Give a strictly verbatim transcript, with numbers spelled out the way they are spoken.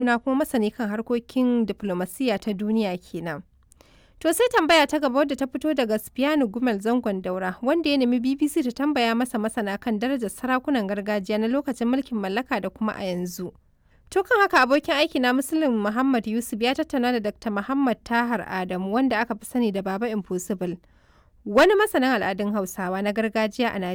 suna kuma masani kan harkokin diflomasiyya ta duniya kenan. To sai tambaya ta gaba wadda ta fito daga Sufiyanu Gumel Zangon Daura wanda ya nemi B B C ta tambaya masa masana kan darajar sarakunan gargajiya na lokacin mulkin mallaka da kuma a yanzu. To kan haka abokin aiki na Muslim Muhammad Yusuf ya tattauna da Dakta Muhammad Tahar Adamu wanda aka fi sani da Baba Impossible. Wani masanin al'adun Hausawa na gargajiya a Najeriya.